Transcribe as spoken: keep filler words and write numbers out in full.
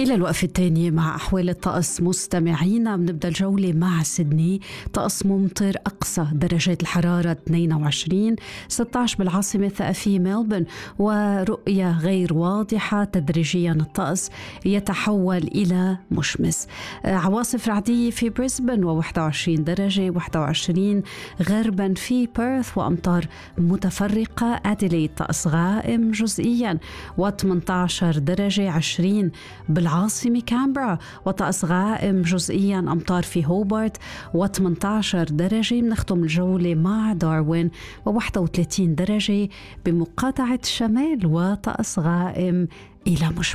إلى الوقفة الثانية مع أحوال الطقس مستمعينا. بنبدأ الجولة مع سيدني. طقس ممطر، أقصى درجات الحرارة اثنين وعشرين، ستة عشر بالعاصمة الثقافية ملبورن، ورؤية غير واضحة. تدريجيا الطقس يتحول إلى مشمس. عواصف رعدية في بريسبن وواحد وعشرين درجة، واحد وعشرين غربا في بيرث، وأمطار متفرقة. أديليد طقس غائم جزئيا، وثمانية عشر درجة، عشرين بالعاصمة كامبرا، وطقس غائم جزئيا، أمطار في هوبارت، وثمانية عشر درجة. بنختم الجولة مع داروين، وواحد وثلاثين درجة بمقاطعة شمال، وطقس غائم إلى مشمس.